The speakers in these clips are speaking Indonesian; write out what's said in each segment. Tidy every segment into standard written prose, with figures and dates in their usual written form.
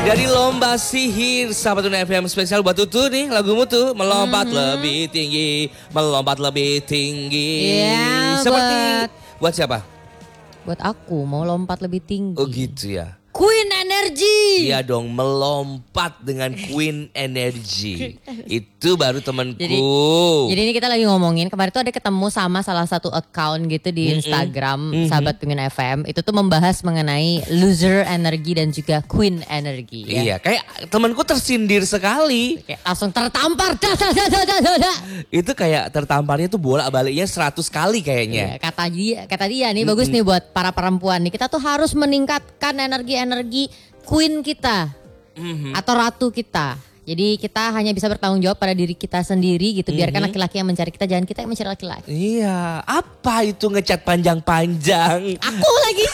Dari lomba sihir Sahabat Tuna FM spesial buat Tutu nih. Lagumu tuh melompat lebih tinggi, melompat lebih tinggi. Iya, Seperti buat siapa? Buat aku mau lompat lebih tinggi. Oh gitu ya. Queen Energy. Iya dong, melompat dengan Queen Energy. Itu baru temanku. Jadi ini kita lagi ngomongin, kemarin tuh ada ketemu sama salah satu account gitu di Instagram Sahabat Pengen FM. Itu tuh membahas mengenai loser energy dan juga Queen Energy. Ya. Iya, kayak temanku tersindir sekali. Kayak langsung tertampar. Itu kayak tertamparnya tuh bolak-baliknya 100 kali kayaknya. Ya, kata dia nih bagus nih buat para perempuan nih. Kita tuh harus meningkatkan energi queen kita atau ratu kita. Jadi kita hanya bisa bertanggung jawab pada diri kita sendiri gitu. Biarkan laki-laki yang mencari kita, jangan kita yang mencari laki-laki. Iya, apa itu ngecat panjang-panjang? Aku lagi.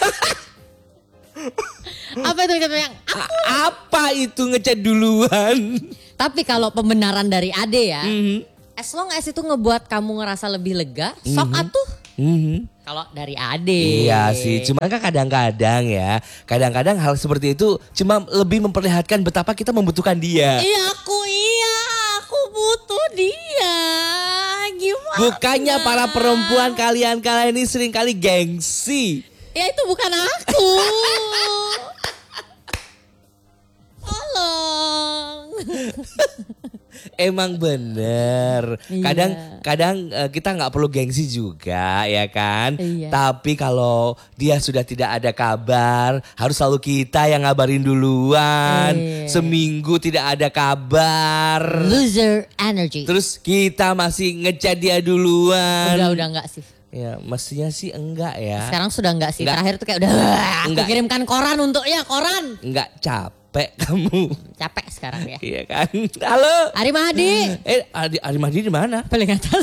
Apa itu ngecat panjang? Apa itu ngecat duluan? Tapi kalau pembenaran dari Ade ya, as long as itu ngebuat kamu ngerasa lebih lega, sok atuh. Kalau dari Ade. Iya sih, cuma kan kadang-kadang ya, kadang-kadang hal seperti itu cuma lebih memperlihatkan betapa kita membutuhkan dia. Iya aku butuh dia. Gimana? Bukannya para perempuan kalian ini sering kali gengsi. Ya itu bukan aku. Tolong. Emang bener. Iya. Kadang kita nggak perlu gengsi juga ya kan. Iya. Tapi kalau dia sudah tidak ada kabar, harus selalu kita yang ngabarin duluan. Iya. Seminggu tidak ada kabar. Loser energy. Terus kita masih ngechat dia duluan. Udah enggak sih. Ya mestinya sih enggak ya. Sekarang sudah enggak sih. Enggak. Terakhir tuh kayak udah aku Enggak. kirimkan koran untuknya, koran. Enggak capek kamu. Capek sekarang ya. Iya kan. Halo. Ari Mahdi. Ari Mahdi di mana? Paling atas.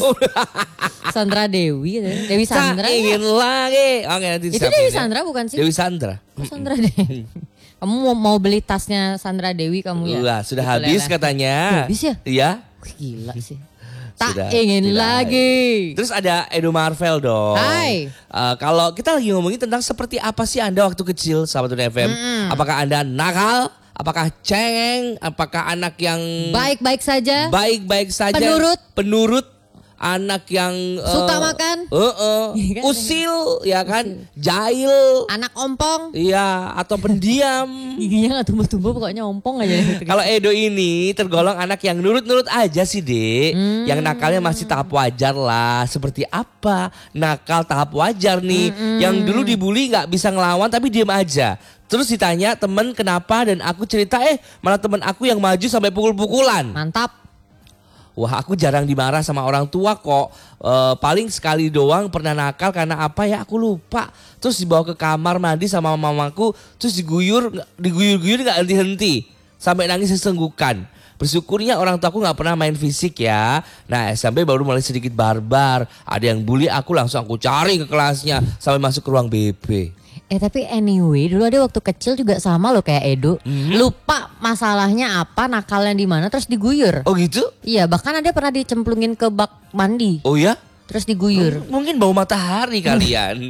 Sandra Dewi. Dewi Sandra. Tak ingin lagi. Oke nanti Itu disiapin Dewi ya. Sandra bukan sih? Dewi Sandra. Oh, Sandra Dewi. Kamu mau beli tasnya Sandra Dewi kamu ya? Wah, sudah Gitu, habis Lele. katanya. Habis ya? Iya. Wih, gila sih. Sudah Tak ingin tidak lagi. Terus ada Edo Marvel dong. Hai. Kalau kita lagi ngomongin tentang seperti apa sih Anda waktu kecil Sahabat Tuna FM. Apakah Anda nakal? Apakah cengeng? Apakah anak yang Baik-baik saja. baik-baik saja? Penurut. Anak yang Suka makan. Iya kan? Usil ya kan? Jahil. Anak ompong. Iya, atau pendiam. Giginya gak tumbuh-tumbuh pokoknya ompong aja. Kalau Edo ini tergolong anak yang nurut-nurut aja sih Dek. Yang nakalnya masih tahap wajar lah. Seperti apa? Nakal tahap wajar nih. Yang dulu dibully gak bisa ngelawan tapi diem aja. Terus ditanya temen kenapa dan aku cerita malah temen aku yang maju sampai pukul-pukulan. Mantap. Wah aku jarang dimarah sama orang tua kok. Paling sekali doang pernah nakal karena apa ya aku lupa. Terus dibawa ke kamar mandi sama mamaku. Terus diguyur-guyur gak henti-henti. Sampai nangis sesenggukan. Bersyukurnya orang tuaku gak pernah main fisik ya. Nah SMP baru mulai sedikit barbar. Ada yang bully aku langsung aku cari ke kelasnya. Sampai masuk ke ruang BB. Tapi anyway dulu ada waktu kecil juga sama loh kayak Edo. Lupa masalahnya apa, nakalnya di mana terus diguyur. Oh gitu? Iya bahkan ada pernah dicemplungin ke bak mandi. Oh ya? Terus diguyur. Mungkin bau matahari kalian.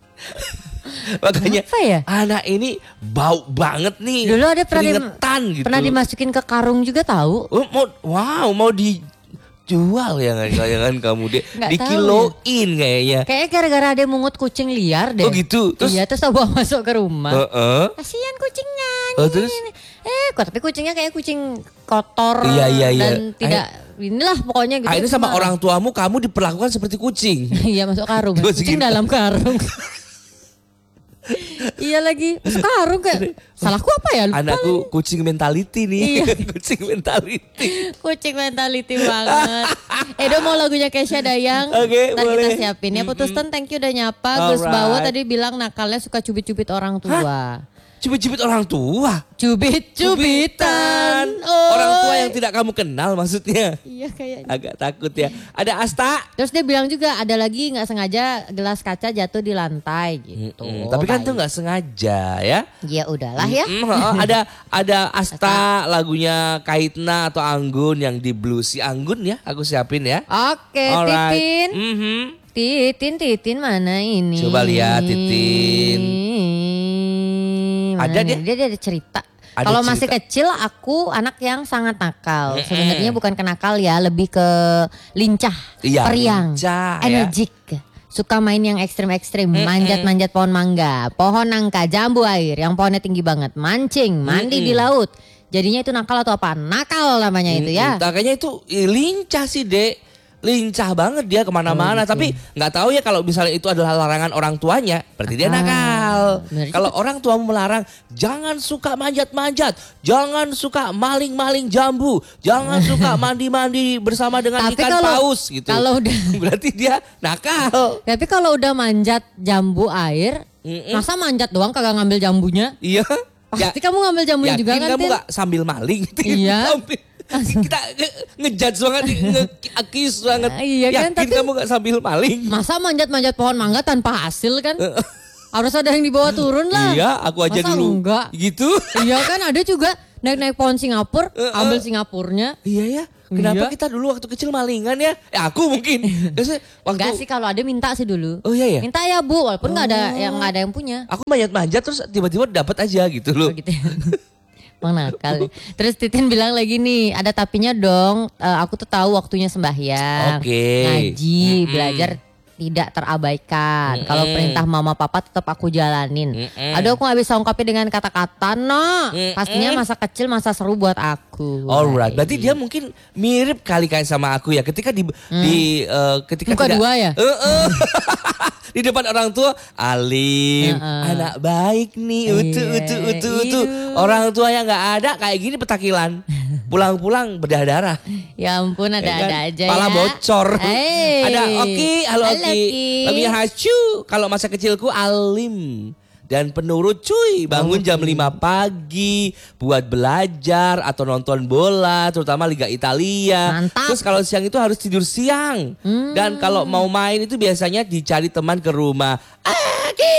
Makanya Apa ya? anak ini bau banget nih. Dulu ada keringetan gitu. pernah dimasukin ke karung juga tahu. Mau dijual ya kan kamu deh. Nggak Dikiloin kayaknya. Kayaknya gara-gara ada mungut kucing liar deh. Oh gitu. Terus Iya terus bawa masuk ke rumah. Kasihan kucingnya. Terus? Tapi kucingnya kayak kucing kotor. Iya. Dan tidak inilah pokoknya gitu. Akhirnya sama orang tuamu kamu diperlakukan seperti kucing. Iya masuk karung. Dimasukin Kucing dalam karung. Iya lagi masuk karung kayak salahku apa ya? Lupa Anakku lagi. kucing mentality nih. Iya. Kucing mentality. Kucing mentality banget. Edo mau lagunya Kesha Dayang. Oke, Ntar boleh. kita siapin ya. Putustan thank you udah nyapa. Gus Alright. Bawo tadi bilang nakalnya suka cubit-cubit orang tua. Cubit-cubit orang tua. Cubit-cubitan. Orang tua yang tidak kamu kenal maksudnya. Iya kayaknya. Agak takut ya. Ada Asta. Terus dia bilang juga ada lagi nggak sengaja gelas kaca jatuh di lantai gitu. Tapi kan Baik. tuh nggak sengaja ya. Ya udahlah ya. Ada Asta lagunya Kaitna atau Anggun yang di blues. Si Anggun ya aku siapin ya. Oke, Alright. Titin. Titin mana ini? Coba lihat, Titin. Ada Mana dia? nih? Dia ada cerita. Ada Kalau masih cerita. kecil aku anak yang sangat nakal. Sebenarnya bukan ke nakal ya, lebih ke lincah, Iya, periang, lincah, ya. energik. Suka main yang ekstrim-ekstrim, manjat-manjat pohon mangga, pohon nangka, jambu air yang pohonnya tinggi banget, mancing, mandi di laut. Jadinya itu nakal atau apa? Nakal namanya itu ya. Makanya itu lincah sih Dek. Lincah banget dia kemana-mana. Tapi nggak tahu ya kalau misalnya itu adalah larangan orang tuanya. Berarti dia nakal. bener Kalau orang tuamu melarang, jangan suka manjat-manjat. Jangan suka maling-maling jambu. Jangan suka mandi-mandi bersama dengan Tapi ikan kalau- paus gitu. kalau udah- Berarti dia nakal. Tapi kalau udah manjat jambu air, masa manjat doang kagak ngambil jambunya? Iya. Pasti kamu ngambil jambunya juga yakin kan, kamu Tin? gak sambil maling? Iya. Kita ngejudge banget, nge-accuse banget. Iya kan, Yakin tapi- kamu gak sambil maling? Masa manjat-manjat pohon mangga tanpa hasil kan? Harus ada yang dibawa turun lah. Iya, aku aja Masa dulu. enggak? Gitu. Iya kan, ada juga naik-naik pohon Singapura, ambil Singapurnya. Iya ya. Kenapa Iya. kita dulu waktu kecil malingan ya? Aku mungkin. Biasanya waktu Enggak sih, kalau ada minta sih dulu. Oh iya ya. Minta ya Bu, walaupun nggak ada yang punya. Aku manjat-manjat terus tiba-tiba dapat aja gitu loh. Begitu. Emang nakal. Terus Titin bilang lagi nih, ada tapinya dong. Aku tuh tahu waktunya sembahyang, Oke. ngaji, belajar tidak terabaikan. Kalau perintah mama papa tetap aku jalanin. Aduh, aku nggak bisa ungkapin dengan kata-kata, no. Pastinya masa kecil masa seru buat aku. Alright, berarti dia mungkin mirip kali kayak sama aku ya. Ketika ketika Muka dua ya? Di depan orang tua, alim, anak baik nih, utu. Iya. Orang tua yang nggak ada kayak gini petakilan. Pulang-pulang berdarah-darah. Ya ampun, ada-ada kan? aja Pala ya. bocor. Hey. Ada Oki, halo Oki. Oki. Lagunya Hacu. Kalau masa kecilku alim dan penurut cuy. Bangun jam 5 pagi buat belajar atau nonton bola, terutama Liga Italia. Mantap. Terus kalau siang itu harus tidur siang. Dan kalau mau main itu biasanya dicari teman ke rumah. Oki.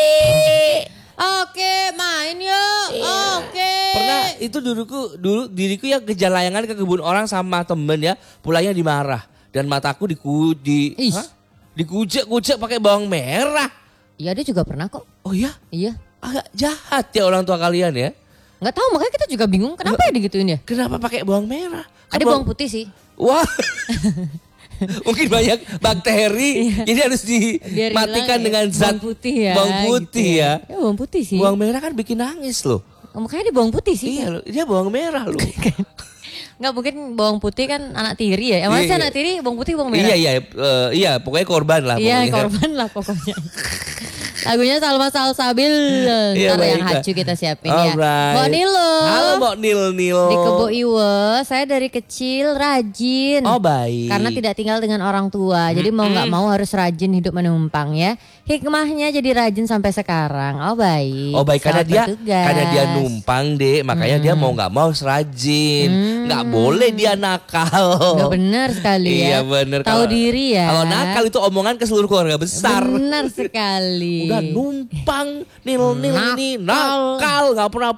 Oke, main yuk. Oke. Pernah itu dulu diriku yang kejalayangan ke kebun orang sama temen ya, pulangnya dimarah dan mataku Ih. dikucek-kucek pakai bawang merah. Iya, dia juga pernah kok. Oh ya, Iya. agak jahat ya orang tua kalian ya. Nggak tahu, makanya kita juga bingung kenapa ya digituin ya. Kenapa pakai bawang merah? Kan Ada bawang putih sih. Wah. Mungkin banyak bakteri, jadi harus Biar dimatikan hilang dengan ya. zat Bawang putih ya. bawang putih gitu ya. Ya bawang putih sih. Bawang merah kan bikin nangis loh. Makanya dia bawang putih sih. Iya, loh, dia bawang merah loh. Nggak mungkin bawang putih kan anak tiri ya. Yang mana sih Iya. anak tiri bawang putih bawang merah? Iya, pokoknya korban lah. Iya, pokoknya. korban lah pokoknya. Lagunya Salma Salsabil. Iya, Ntar yang baiklah. hacu kita siapin ya. Alright. Mbak Nilo. Halo Mbak Nil. Di Kebo Iwe, saya dari kecil rajin. Oh baik. Karena tidak tinggal dengan orang tua. Jadi mau nggak mau harus rajin hidup menumpang ya. Hikmahnya jadi rajin sampai sekarang. Oh baik. Oh baik karena Selamat dia bertugas. numpang deh, makanya dia mau nggak mau serajin, nggak boleh dia nakal. Nggak benar sekali ya. Iya benar. Tahu diri ya. Kalau nakal itu omongan ke seluruh keluarga besar. Benar sekali. Udah numpang nil ini nakal, nggak pernah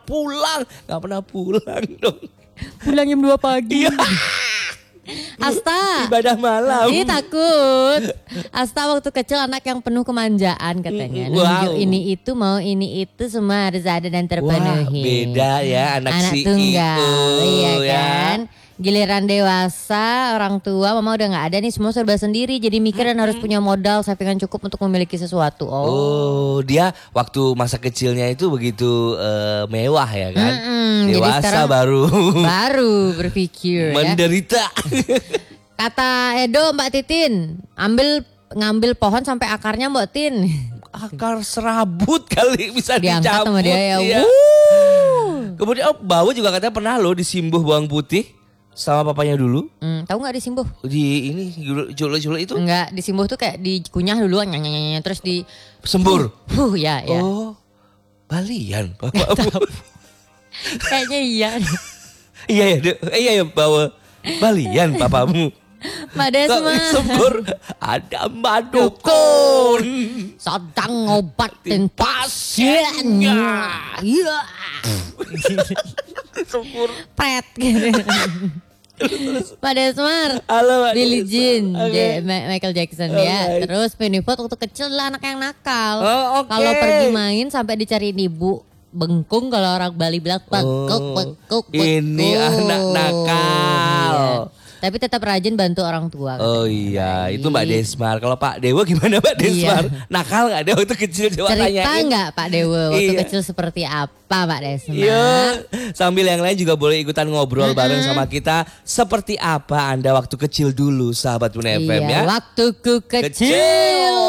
pulang dong. Pulang jam 2 pagi. Iya. Asta. Ibadah malam. Ih takut. Asta waktu kecil anak yang penuh kemanjaan katanya. Wow. Nunjuk ini itu, mau ini itu, semua harus ada dan Wah terpenuhi. beda ya anak Anak CEO. tunggal, iya ya. kan. Giliran dewasa, orang tua, mama udah nggak ada nih, semua serba sendiri. Jadi mikir dan harus punya modal sampingan cukup untuk memiliki sesuatu. Oh, dia waktu masa kecilnya itu begitu mewah ya kan? jadi Dewasa sekarang baru berpikir ya. menderita. Kata Edo, Mbak Titin, ngambil pohon sampai akarnya Mbak Tin. Akar serabut kali bisa Diangkat dicabut. sama dia ya. Iya. Wuh. Kemudian Bawo juga katanya pernah loh disimbuh bawang putih sama papanya dulu. Tahu nggak disimbuh? Di ini julek-julek itu Enggak, disimbuh tuh kayak dikunyah dulu nyanyanya terus di sembur. ya. Oh, balian bapakmu. Kayaknya iya. Iya ya bawa balian papamu. Mbak Kok Desma sembur ada Mbak Dukun. sedang ngobatin pasiennya. Iya. Sembur. Pret gitu. Mbak Desmar, Halo Mbak Billie Desa. Jean, Oke. Michael Jackson ya. Alright. Terus Penny Ford waktu kecil adalah anak yang nakal. Oh, oke. Kalau pergi main sampai dicariin ibu bengkung, kalau orang Bali bilang bengkuk. Ini anak nakal. Iya. Tapi tetap rajin bantu orang tua. Oh iya, itu Mbak Desmar. Kalau Pak Dewo gimana Mbak Desmar? Nakal nggak dia waktu kecil? Coba Cerita tanyain. nggak Pak Dewo waktu Iya. kecil seperti apa Pak Desmar? Iya, sambil yang lain juga boleh ikutan ngobrol bareng sama kita. Seperti apa Anda waktu kecil dulu, sahabat Bunda FM ya? Waktuku kecil.